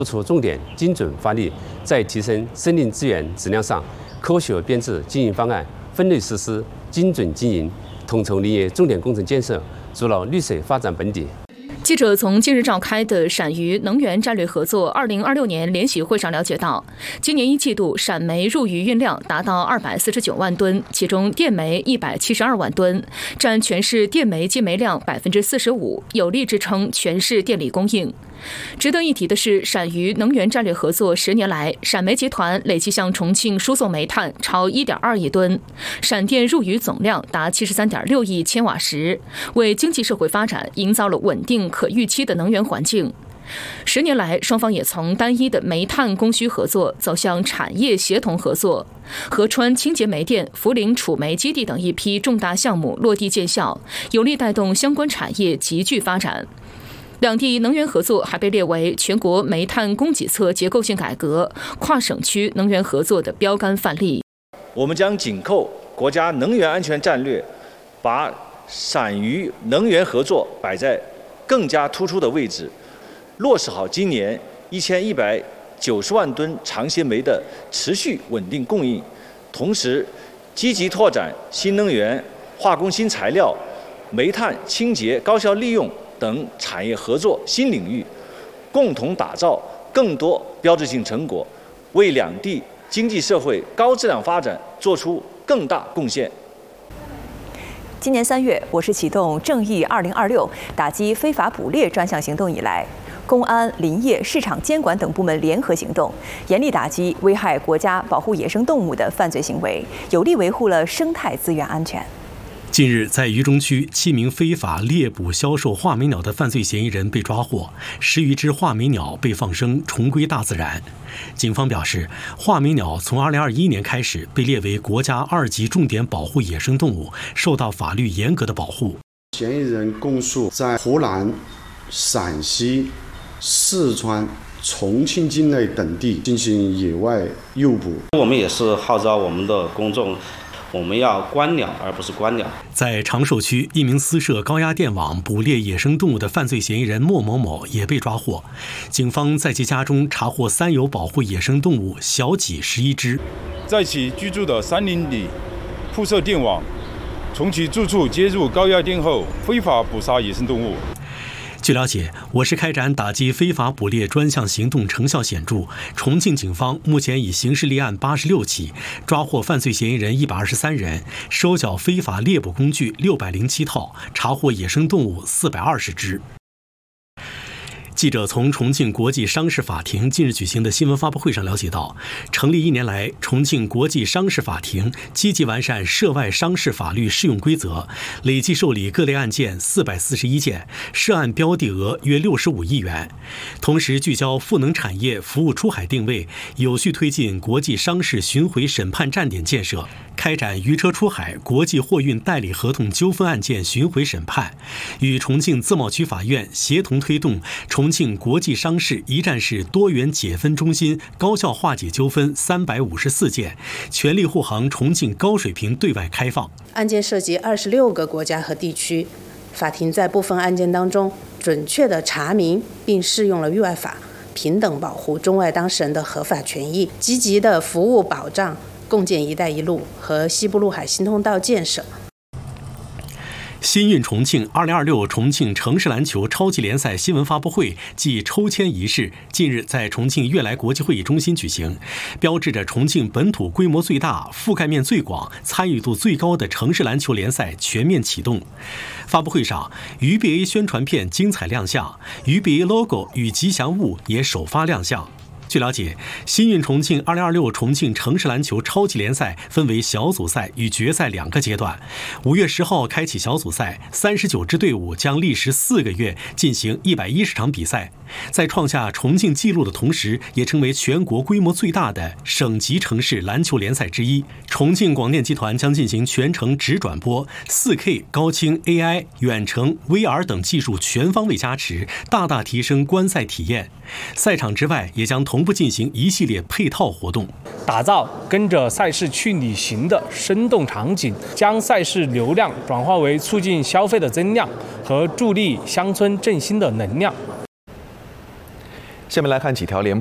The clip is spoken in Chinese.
突出重点、精准发力，在提升森林资源质量上，科学编制经营方案，分类实施，精准经营，统筹林业重点工程建设，筑牢绿水发展本底。 记者从近日召开的陕渝能源战略合作2026年联席会上了解到，今年1季度陕煤入渝运量达到249万吨，其中电煤172万吨，占全市电煤进煤量45%，有力支撑全市电力供应。值得一提的是，陕渝能源战略合作10年来，陕煤集团累计向重庆输送煤炭超1.2亿吨，陕电入渝总量达73.6亿千瓦时，为经济社会发展营造了稳定可预期的能源环境。10年来，双方也从单一的煤炭供需合作走向产业协同合作。合川清洁煤电、涪陵储煤基地等一批重大项目落地见效，有力带动相关产业急剧发展。两地能源合作还被列为全国煤炭供给侧结构性改革、跨省区能源合作的标杆范例。 我们将紧扣国家能源安全战略，把陕渝能源合作摆在更加突出的位置，落实好今年1190万吨长协煤的持续稳定供应，同时积极拓展新能源、化工新材料、煤炭清洁高效利用等产业合作新领域，共同打造更多标志性成果，为两地经济社会高质量发展做出更大贡献。 今年3月，我市启动正义2026打击非法捕猎专项行动以来，公安、林业、市场监管等部门联合行动，严厉打击危害国家保护野生动物的犯罪行为，有力维护了生态资源安全。 近日，在渝中区7名非法猎捕、销售画眉鸟的犯罪嫌疑人被抓获，10余只画眉鸟被放生，重归大自然。警方表示，画眉鸟从2021年开始被列为国家2级重点保护野生动物，受到法律严格的保护。 嫌疑人供述，在湖南、陕西、四川、重庆境内等地进行野外诱捕。 我们也是号召我们的公众，我们要观鸟而不是观鸟。 在长寿区，一名私设高压电网捕猎野生动物的犯罪嫌疑人莫某某也被抓获。警方在其家中查获3有保护野生动物小麂11只， 在其居住的山林里铺设电网，从其住处接入高压电后非法捕杀野生动物。 据了解，我市开展打击非法捕猎专项行动成效显著。重庆警方目前已刑事立案86起，抓获犯罪嫌疑人123人，收缴非法猎捕工具607套，查获野生动物420只。记者从重庆国际商事法庭近日举行的新闻发布会上了解到，成立1年来，重庆国际商事法庭积极完善涉外商事法律适用规则，累计受理各类案件441件，涉案标的额约65亿元。同时聚焦赋能产业服务出海定位，有序推进国际商事巡回审判站点建设，开展渔车出海、国际货运代理合同纠纷案件巡回审判，与重庆自贸区法院协同推动重庆国际商事一站式多元解分中心高效化解纠纷354件，全力护航重庆高水平对外开放。 案件涉及26个国家和地区，法庭在部分案件当中准确地查明并适用了域外法，平等保护中外当事人的合法权益，积极地服务保障共建“一带一路”和西部陆海新通道建设。 新运重庆2026重庆城市篮球超级联赛新闻发布会暨抽签仪式近日在重庆悦来国际会议中心举行，标志着重庆本土规模最大、覆盖面最广、参与度最高的城市篮球联赛全面启动。发布会上，UBA 宣传片精彩亮相，UBA logo 与吉祥物也首发亮相。据了解，新运重庆2026重庆城市篮球超级联赛分为小组赛与决赛2个阶段。5月10号开启小组赛，39支队伍将历时4个月进行110场比赛，在创下重庆纪录的同时，也成为全国规模最大的省级城市篮球联赛之一。重庆广电集团将进行全程直转播，4K 高清 AI 远程 VR 等技术全方位加持，大大提升观赛体验。赛场之外也将同步进行一系列配套活动， 打造跟着赛事去旅行的生动场景，将赛事流量转化为促进消费的增量和助力乡村振兴的能量。 下面来看几条联